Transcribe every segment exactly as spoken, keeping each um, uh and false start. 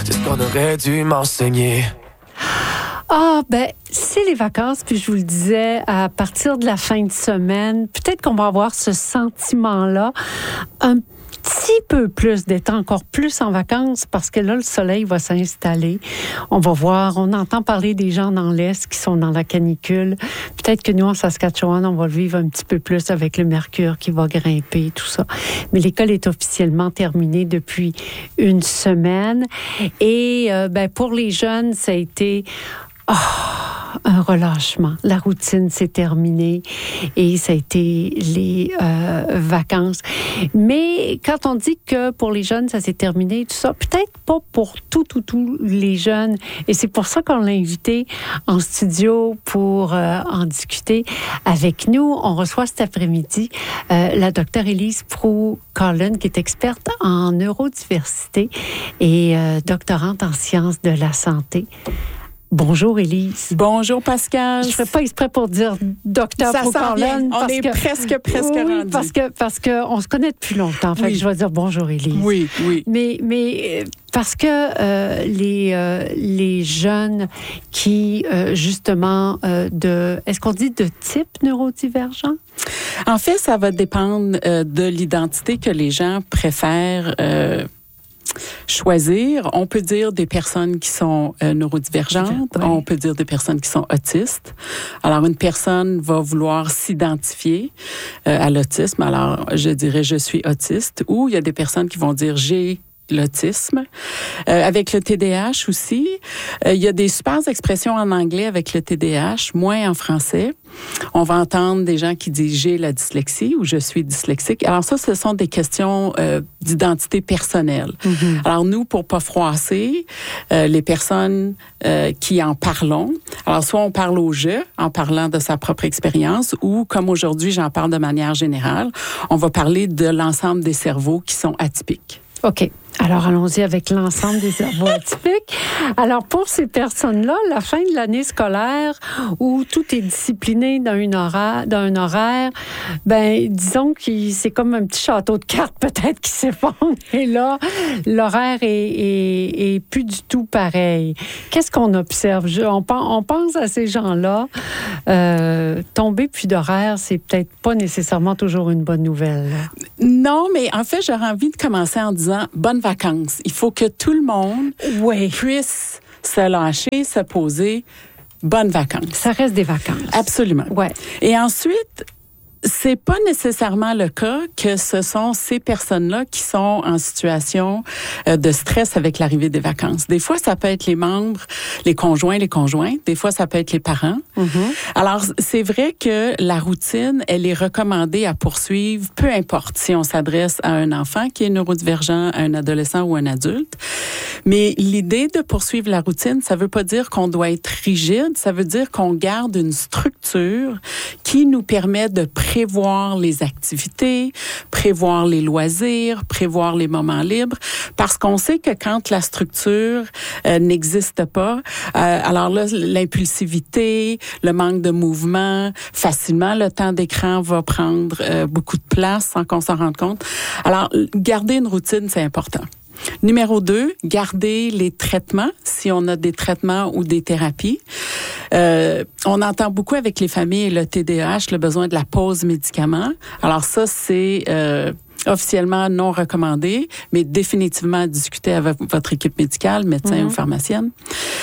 c'est ce qu'on aurait dû m'enseigner. Ah, ben, c'est les vacances, puis je vous le disais, à partir de la fin de semaine, peut-être qu'on va avoir ce sentiment-là, un petit peu plus, d'être encore plus en vacances, parce que là, le soleil va s'installer. On va voir, on entend parler des gens dans l'Est qui sont dans la canicule. Peut-être que nous, en Saskatchewan, on va le vivre un petit peu plus avec le mercure qui va grimper, tout ça. Mais l'école est officiellement terminée depuis une semaine. Et euh, ben, pour les jeunes, ça a été... Oh, un relâchement. La routine s'est terminée et ça a été les euh, vacances. Mais quand on dit que pour les jeunes, ça s'est terminé, tout ça, peut-être pas pour tout, tout, tous les jeunes. Et c'est pour ça qu'on l'a invité en studio pour euh, en discuter avec nous. On reçoit cet après-midi euh, la docteure Élise Proulx-Cullen, qui est experte en neurodiversité et euh, doctorante en sciences de la santé. Bonjour, Élise. Bonjour, Pascal. Je ne ferais pas exprès pour dire docteur Proulx-Cullen. On est que, presque, presque oui, rendu. Parce que, parce qu'on se connaît depuis longtemps. Fait oui. que je vais dire bonjour, Élise. Oui, oui. Mais, mais parce que euh, les, euh, les jeunes qui, euh, justement, euh, de... Est-ce qu'on dit de type neurodivergent? En fait, ça va dépendre euh, de l'identité que les gens préfèrent euh, choisir. On peut dire des personnes qui sont euh, neurodivergentes, oui. On peut dire des personnes qui sont autistes. Alors, une personne va vouloir s'identifier euh, à l'autisme. Alors, je dirais je suis autiste. Ou il y a des personnes qui vont dire j'ai l'autisme. Euh, avec le T D A H aussi, euh, il y a des super expressions en anglais avec le T D A H, moins en français. On va entendre des gens qui disent « j'ai la dyslexie » ou « je suis dyslexique ». Alors ça, ce sont des questions euh, d'identité personnelle. Mm-hmm. Alors nous, pour pas froisser euh, les personnes euh, qui en parlons, alors soit on parle au « je » en parlant de sa propre expérience ou, comme aujourd'hui, j'en parle de manière générale, on va parler de l'ensemble des cerveaux qui sont atypiques. OK. Alors, allons-y avec l'ensemble des cerveaux atypiques. Alors, pour ces personnes-là, la fin de l'année scolaire, où tout est discipliné dans une horaire, dans un horaire, ben, disons que c'est comme un petit château de cartes, peut-être, qui s'effondre. Et là, l'horaire est, est, est plus du tout pareil. Qu'est-ce qu'on observe? Je, on, on pense à ces gens-là. Euh, tomber plus d'horaire, c'est peut-être pas nécessairement toujours une bonne nouvelle. Non, mais en fait, j'aurais envie de commencer en disant bonne vacances. Il faut que tout le monde oui. puisse se lâcher, se poser. Bonnes vacances. Ça reste des vacances. Absolument. Ouais. Et ensuite, c'est pas nécessairement le cas que ce sont ces personnes-là qui sont en situation de stress avec l'arrivée des vacances. Des fois, ça peut être les membres, les conjoints, les conjointes. Des fois, ça peut être les parents. Mm-hmm. Alors, c'est vrai que la routine, elle est recommandée à poursuivre, peu importe si on s'adresse à un enfant qui est neurodivergent, à un adolescent ou un adulte. Mais l'idée de poursuivre la routine, ça veut pas dire qu'on doit être rigide. Ça veut dire qu'on garde une structure qui nous permet de prévoir les activités, prévoir les loisirs, prévoir les moments libres, parce qu'on sait que quand la structure euh, n'existe pas, euh, alors là, l'impulsivité, le manque de mouvement, facilement, le temps d'écran va prendre euh, beaucoup de place sans qu'on s'en rende compte. Alors, garder une routine, c'est important. Numéro deux, garder les traitements, si on a des traitements ou des thérapies. Euh, on entend beaucoup avec les familles et le T D A H le besoin de la pause médicaments. Alors ça, c'est euh, officiellement non recommandé, mais définitivement à discuter avec votre équipe médicale, médecin mm-hmm. ou pharmacienne.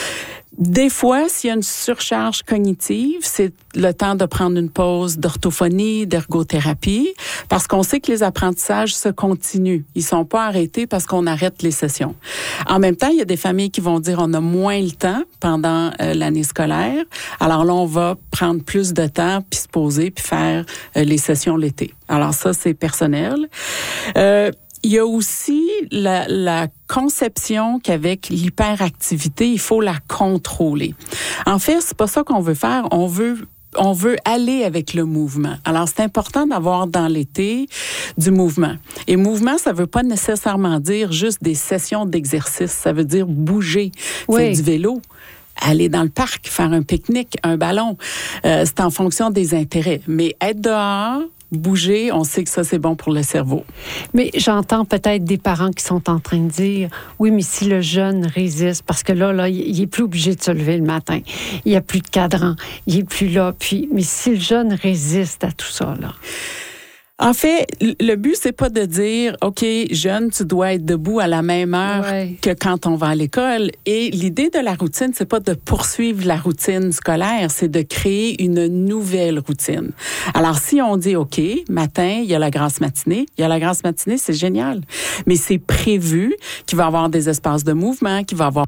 Des fois, s'il y a une surcharge cognitive, c'est le temps de prendre une pause d'orthophonie, d'ergothérapie, parce qu'on sait que les apprentissages se continuent. Ils sont pas arrêtés parce qu'on arrête les sessions. En même temps, il y a des familles qui vont dire on a moins le temps pendant euh, l'année scolaire. Alors là, on va prendre plus de temps, puis se poser, puis faire euh, les sessions l'été. Alors ça, c'est personnel. Euh, Il y a aussi la, la conception qu'avec l'hyperactivité, il faut la contrôler. En fait, c'est pas ça qu'on veut faire. On veut on veut aller avec le mouvement. Alors, c'est important d'avoir dans l'été du mouvement. Et mouvement, ça veut pas nécessairement dire juste des sessions d'exercice. Ça veut dire bouger, oui. faire du vélo. Aller dans le parc, faire un pique-nique, un ballon. Euh, c'est en fonction des intérêts. Mais être dehors, Bouger, on sait que ça, c'est bon pour le cerveau. Mais j'entends peut-être des parents qui sont en train de dire, oui, mais si le jeune résiste, parce que là, là, il est plus obligé de se lever le matin. Il n'y a plus de cadran. Il est plus là. Puis, mais si le jeune résiste à tout ça, là. En fait, le but, c'est pas de dire, OK, jeune, tu dois être debout à la même heure ouais. que quand on va à l'école. Et l'idée de la routine, c'est pas de poursuivre la routine scolaire, c'est de créer une nouvelle routine. Alors, si on dit, OK, matin, il y a la grasse matinée, il y a la grasse matinée, c'est génial. Mais c'est prévu qu'il va y avoir des espaces de mouvement, qu'il va y avoir...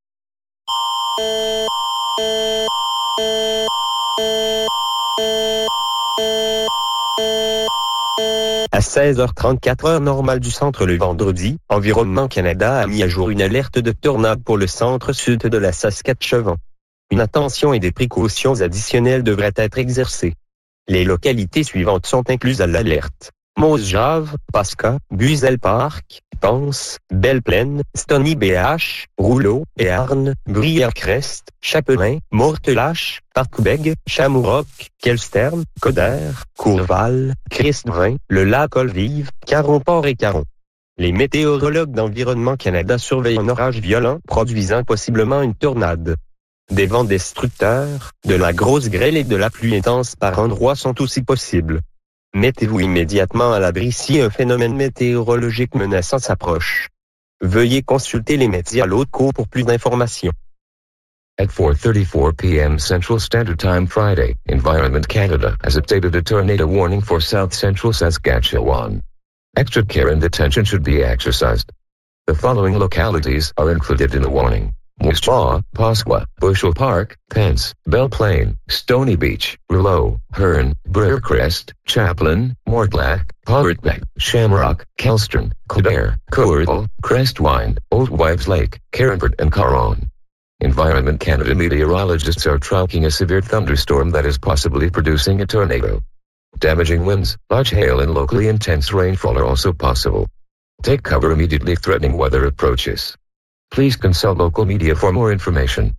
À seize heures trente-quatre heure normale du centre le vendredi, Environnement Canada a mis à jour une alerte de tornade pour le centre-sud de la Saskatchewan. Une attention et des précautions additionnelles devraient être exercées. Les localités suivantes sont incluses à l'alerte. Moose-Jave, Pasca, Buzel Park, Pense, Belle-Plaine, Stony B H, Rouleau, Béarn, Brière-Crest, Chapelain, Mortelache, Parc-Bègue, Chamourock, Kelstern, Coder, Courval, Christvin, le lac Olvive, Caron-Port et Caron. Les météorologues d'Environnement Canada surveillent un orage violent produisant possiblement une tornade. Des vents destructeurs, de la grosse grêle et de la pluie intense par endroits sont aussi possibles. Mettez-vous immédiatement à l'abri si un phénomène météorologique menaçant s'approche. Veuillez consulter les médias locaux pour plus d'informations. At four thirty-four p.m. Central Standard Time Friday, Environment Canada has updated a tornado warning for South Central Saskatchewan. Extra care and attention should be exercised. The following localities are included in the warning: Moose Jaw, Pasqua, Bushel Park, Pence, Belle Plaine, Stony Beach, Rouleau, Hearn, Briarcrest, Chaplin, Mortlack, Pollardbeck, Shamrock, Kelstern, Kildare, Courtal, Crestwine, Old Wives Lake, Caronport and Caron. Environment Canada meteorologists are tracking a severe thunderstorm that is possibly producing a tornado. Damaging winds, large hail and locally intense rainfall are also possible. Take cover immediately threatening weather approaches. Please consult local media for more information.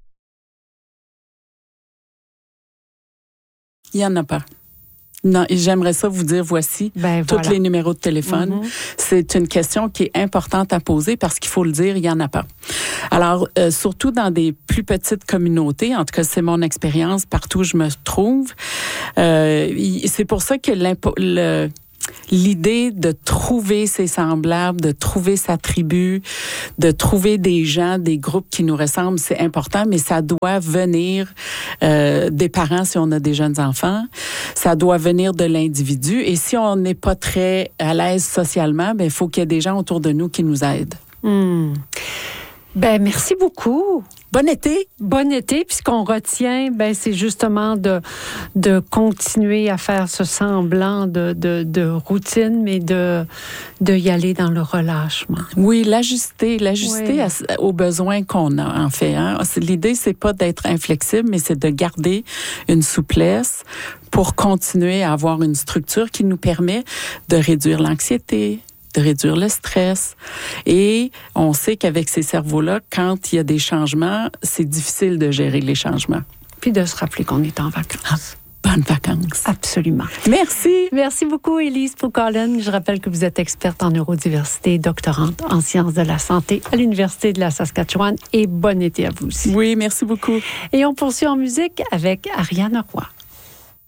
Il n'y en a pas. Non, et j'aimerais ça vous dire, voici ben, tous voilà. les numéros de téléphone. Mm-hmm. C'est une question qui est importante à poser parce qu'il faut le dire, il n'y en a pas. Alors, euh, surtout dans des plus petites communautés, en tout cas, c'est mon expérience partout où je me trouve, euh, c'est pour ça que le... L'idée de trouver ses semblables, de trouver sa tribu, de trouver des gens, des groupes qui nous ressemblent, c'est important, mais ça doit venir euh, des parents si on a des jeunes enfants. Ça doit venir de l'individu. Et si on n'est pas très à l'aise socialement, ben il faut qu'il y ait des gens autour de nous qui nous aident. Mmh. Ben merci beaucoup. Bon été. Bon été. Puis ce qu'on retient, ben c'est justement de de continuer à faire ce semblant de de, de routine, mais de de y aller dans le relâchement. Oui, l'ajuster, l'ajuster oui. à, aux besoins qu'on a en fait. Hein. L'idée c'est pas d'être inflexible, mais c'est de garder une souplesse pour continuer à avoir une structure qui nous permet de réduire l'anxiété, de réduire le stress. Et on sait qu'avec ces cerveaux-là, quand il y a des changements, c'est difficile de gérer les changements. Puis de se rappeler qu'on est en vacances. Ah, bonnes vacances. Absolument. Merci. Merci beaucoup, Élise Pauwels. Je rappelle que vous êtes experte en neurodiversité, doctorante en sciences de la santé à l'Université de la Saskatchewan. Et bon été à vous aussi. Oui, merci beaucoup. Et on poursuit en musique avec Ariane Roy.